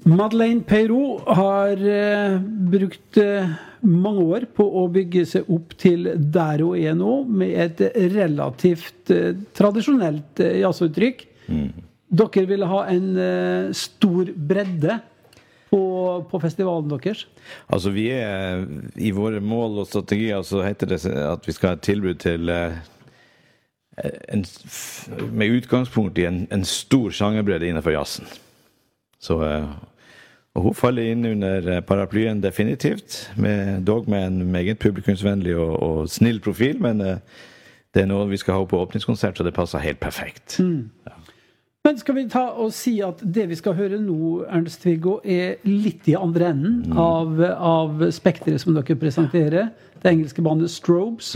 Madeleine Peyrot har brukt mange år på å bygge seg opp til der hun er nå, med et relativt tradisjonelt jazzuttrykk. Dere ville ha en stor bredde på festivalen deres? Altså vi i våre mål og strategier så heter det at vi skal ha et tilbud til med utgangspunkt i en stor sjangerbredde innenfor jazzen. Så og hun faller inn under paraplyen definitivt, dog med en meget publikumsvennlig og snill profil, men det noe vi skal ha på åpningskonsert, så det passer helt perfekt. Ja. Men skal vi ta og si at det vi skal høre nå, Ernst-Viggo, litt i andre enden av spektret som dere presenterer, det engelske bandet Strobes.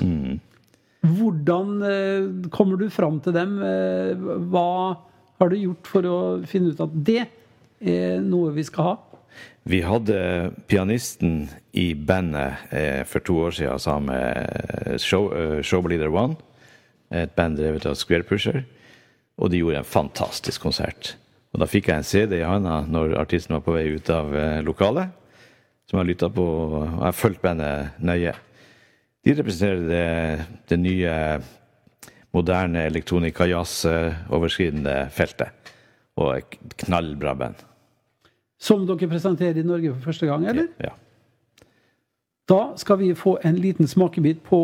Hvordan kommer du fram til dem? Hva har du gjort for å finne ut at det noe vi skal ha? Vi hadde pianisten i bandet for 2 år siden sammen med Showbleeder One, et band drevet av Square Pusher, og de gjorde en fantastisk konsert. Og da fikk jeg en CD i handa når artisten var på vei ut av lokalet, som jeg lyttet på, og jeg har fulgt bandet nøye. De representerer det nye, moderne elektronika, jazz, overskridende feltet, og et knallbra band. Som dere presenterer i Norge for første gang, eller? Ja. Da skal vi få en liten smakebit på